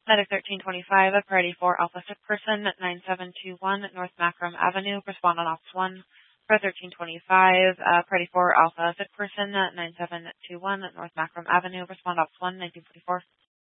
Medic 1325, priority 4 Alpha sick person, 9721 North Macram Avenue, respond on Ops 1. For 1325, priority 4 Alpha sick person, 9721 North Macram Avenue, respond Ops 1, 1944.